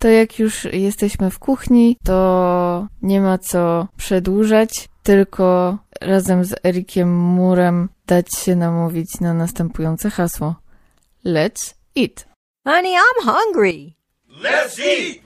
to jak już jesteśmy w kuchni, to nie ma co przedłużać, tylko razem z Erikiem Murem dać się namówić na następujące hasło. Let's eat. Honey, I'm hungry. Let's eat!